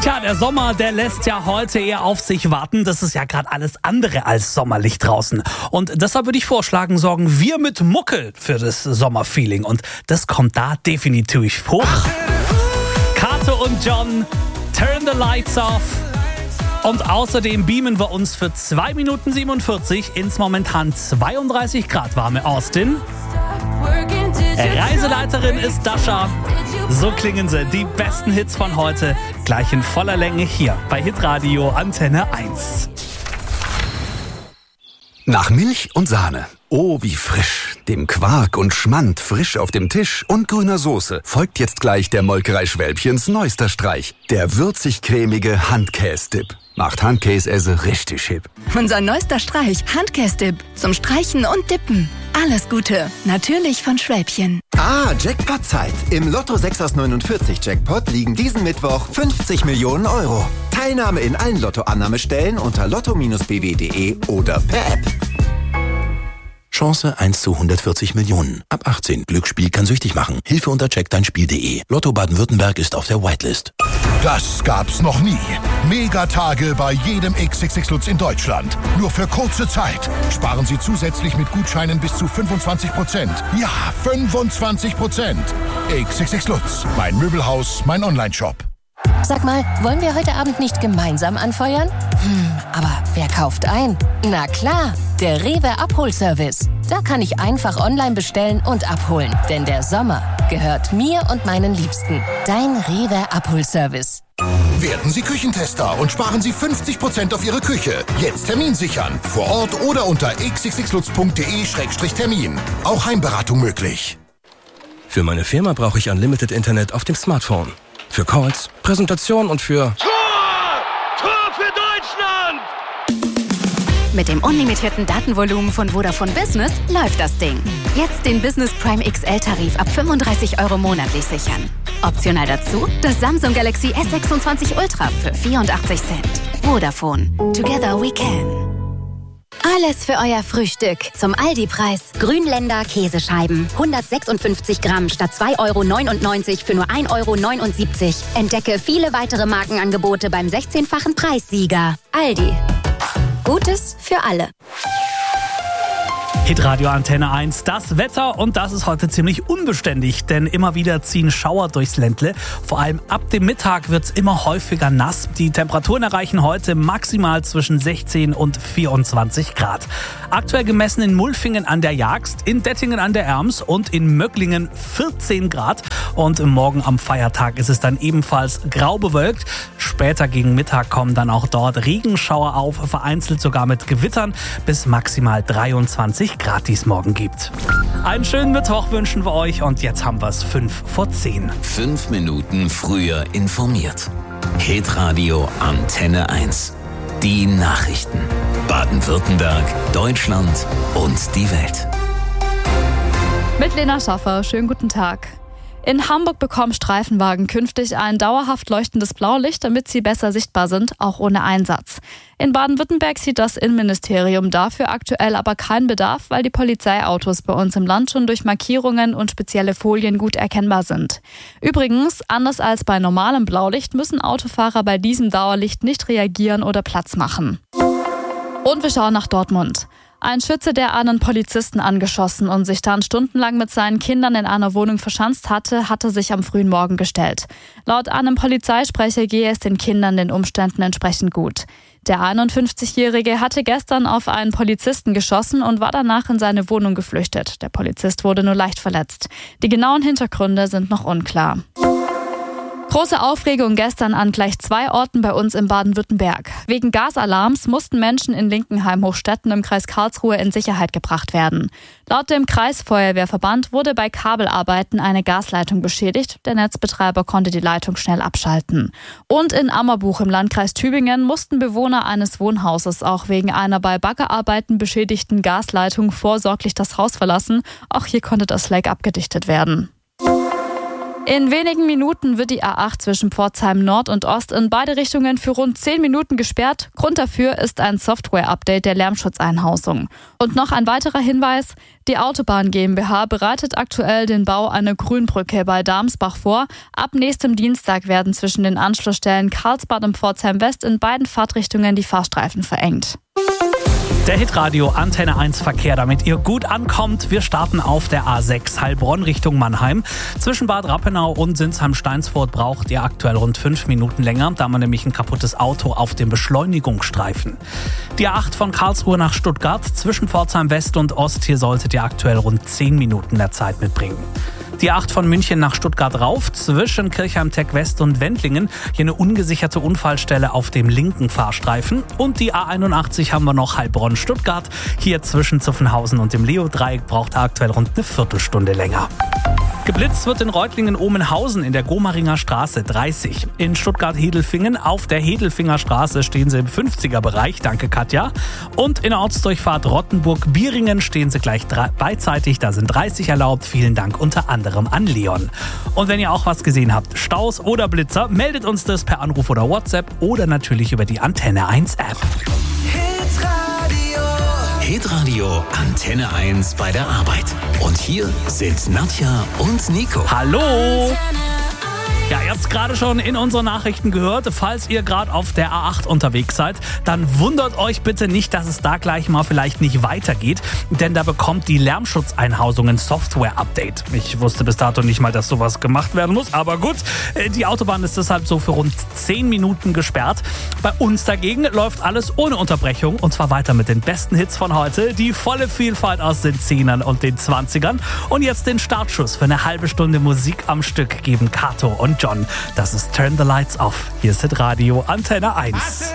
Tja, der Sommer, der lässt ja heute eher auf sich warten. Das ist ja gerade alles andere als sommerlich draußen. Und deshalb würde ich vorschlagen, sorgen wir mit Mucke für das Sommerfeeling. Und das kommt da definitiv hoch. Kato und John, Turn the Lights Off. Und außerdem beamen wir uns für 2 Minuten 47 ins momentan 32 Grad warme Austin. Reiseleiterin ist Dasha. So klingen sie, die besten Hits von heute, gleich in voller Länge hier bei Hitradio Antenne 1. Nach Milch und Sahne. Oh, wie frisch. Dem Quark und Schmand frisch auf dem Tisch und grüner Soße folgt jetzt gleich der Molkerei Schwälbchens neuester Streich. Der würzig-cremige Handkäse-Dip. Macht Handkäse richtig hip. Unser neuester Streich, Handkäse-Dip. Zum Streichen und Dippen. Alles Gute, natürlich von Schwälbchen. Jackpot-Zeit. Im Lotto 6 aus 49 Jackpot liegen diesen Mittwoch 50 Millionen Euro. Teilnahme in allen Lotto-Annahmestellen unter lotto-bw.de oder per App. Chance 1 zu 140 Millionen. Ab 18. Glücksspiel kann süchtig machen. Hilfe unter checkdeinspiel.de. Lotto Baden-Württemberg ist auf der Whitelist. Das gab's noch nie. Megatage bei jedem XXX Lutz in Deutschland. Nur für kurze Zeit. Sparen Sie zusätzlich mit Gutscheinen bis zu 25%. Ja, 25%. XXX Lutz. Mein Möbelhaus, mein Onlineshop. Sag mal, wollen wir heute Abend nicht gemeinsam anfeuern? Aber wer kauft ein? Na klar, der Rewe Abholservice. Da kann ich einfach online bestellen und abholen. Denn der Sommer gehört mir und meinen Liebsten. Dein Rewe Abholservice. Werden Sie Küchentester und sparen Sie 50% auf Ihre Küche. Jetzt Termin sichern. Vor Ort oder unter xxxlutz.de/termin. Auch Heimberatung möglich. Für meine Firma brauche ich Unlimited Internet auf dem Smartphone. Für Calls, Präsentation und für... Tor für Deutschland! Mit dem unlimitierten Datenvolumen von Vodafone Business läuft das Ding. Jetzt den Business Prime XL-Tarif ab 35 € monatlich sichern. Optional dazu das Samsung Galaxy S26 Ultra für 84 Cent. Vodafone. Together we can. Alles für euer Frühstück zum Aldi-Preis. Grünländer Käsescheiben. 156 Gramm statt 2,99 € für nur 1,79 €. Entdecke viele weitere Markenangebote beim 16-fachen Preissieger. Aldi. Gutes für alle. Hitradio Antenne 1, das Wetter, und das ist heute ziemlich unbeständig, denn immer wieder ziehen Schauer durchs Ländle. Vor allem ab dem Mittag wird es immer häufiger nass. Die Temperaturen erreichen heute maximal zwischen 16 und 24 Grad. Aktuell gemessen in Mulfingen an der Jagst, in Dettingen an der Erms und in Möcklingen 14 Grad. Und morgen am Feiertag ist es dann ebenfalls grau bewölkt. Später gegen Mittag kommen dann auch dort Regenschauer auf, vereinzelt sogar mit Gewittern, bis maximal 23 Grad dies morgen gibt. Einen schönen Mittwoch wünschen wir euch, und jetzt haben wir es 5 vor 10. 5 Minuten früher informiert. Hitradio Antenne 1. Die Nachrichten. Baden-Württemberg, Deutschland und die Welt. Mit Lena Schaffer, schönen guten Tag. In Hamburg bekommen Streifenwagen künftig ein dauerhaft leuchtendes Blaulicht, damit sie besser sichtbar sind, auch ohne Einsatz. In Baden-Württemberg sieht das Innenministerium dafür aktuell aber keinen Bedarf, weil die Polizeiautos bei uns im Land schon durch Markierungen und spezielle Folien gut erkennbar sind. Übrigens, anders als bei normalem Blaulicht müssen Autofahrer bei diesem Dauerlicht nicht reagieren oder Platz machen. Und wir schauen nach Dortmund. Ein Schütze, der einen Polizisten angeschossen und sich dann stundenlang mit seinen Kindern in einer Wohnung verschanzt hatte, hatte sich am frühen Morgen gestellt. Laut einem Polizeisprecher gehe es den Kindern den Umständen entsprechend gut. Der 51-Jährige hatte gestern auf einen Polizisten geschossen und war danach in seine Wohnung geflüchtet. Der Polizist wurde nur leicht verletzt. Die genauen Hintergründe sind noch unklar. Große Aufregung gestern an gleich 2 Orten bei uns in Baden-Württemberg. Wegen Gasalarms mussten Menschen in Linkenheim-Hochstetten im Kreis Karlsruhe in Sicherheit gebracht werden. Laut dem Kreisfeuerwehrverband wurde bei Kabelarbeiten eine Gasleitung beschädigt. Der Netzbetreiber konnte die Leitung schnell abschalten. Und in Ammerbuch im Landkreis Tübingen mussten Bewohner eines Wohnhauses auch wegen einer bei Baggerarbeiten beschädigten Gasleitung vorsorglich das Haus verlassen. Auch hier konnte das Leck abgedichtet werden. In wenigen Minuten wird die A8 zwischen Pforzheim Nord und Ost in beide Richtungen für rund 10 Minuten gesperrt. Grund dafür ist ein Software-Update der Lärmschutzeinhausung. Und noch ein weiterer Hinweis: Die Autobahn GmbH bereitet aktuell den Bau einer Grünbrücke bei Darmsbach vor. Ab nächstem Dienstag werden zwischen den Anschlussstellen Karlsbad und Pforzheim West in beiden Fahrtrichtungen die Fahrstreifen verengt. Der Hitradio Antenne 1 Verkehr, damit ihr gut ankommt. Wir starten auf der A6 Heilbronn Richtung Mannheim. Zwischen Bad Rappenau und Sinsheim-Steinsfurt braucht ihr aktuell rund 5 Minuten länger, da man nämlich ein kaputtes Auto auf dem Beschleunigungsstreifen. Die A8 von Karlsruhe nach Stuttgart zwischen Pforzheim West und Ost, hier solltet ihr aktuell rund 10 Minuten der Zeit mitbringen. Die A8 von München nach Stuttgart rauf, zwischen Kirchheim-Tech West und Wendlingen. Hier eine ungesicherte Unfallstelle auf dem linken Fahrstreifen. Und die A81 haben wir noch Heilbronn-Stuttgart. Hier zwischen Zuffenhausen und dem Leo-Dreieck braucht aktuell rund eine Viertelstunde länger. Geblitzt wird in Reutlingen-Omenhausen in der Gomaringer Straße 30. In Stuttgart-Hedelfingen auf der Hedelfinger Straße stehen sie im 50er-Bereich, danke Katja. Und in der Ortsdurchfahrt Rottenburg-Bieringen stehen sie gleich beidseitig, da sind 30 erlaubt. Vielen Dank unter anderem an Leon. Und wenn ihr auch was gesehen habt, Staus oder Blitzer, meldet uns das per Anruf oder WhatsApp oder natürlich über die Antenne 1 App. Hitradio Antenne 1 bei der Arbeit. Und hier sind Nadja und Nico. Hallo! Ja, ihr habt es gerade schon in unseren Nachrichten gehört. Falls ihr gerade auf der A8 unterwegs seid, dann wundert euch bitte nicht, dass es da gleich mal vielleicht nicht weitergeht. Denn da bekommt die Lärmschutzeinhausung ein Software-Update. Ich wusste bis dato nicht mal, dass sowas gemacht werden muss. Aber gut, die Autobahn ist deshalb so für rund 10 Minuten gesperrt. Bei uns dagegen läuft alles ohne Unterbrechung. Und zwar weiter mit den besten Hits von heute. Die volle Vielfalt aus den 10ern und den 20ern. Und jetzt den Startschuss für eine halbe Stunde Musik am Stück geben Kato und John. Das ist Turn the Lights Off. Hier ist Hitradio Antenne 1.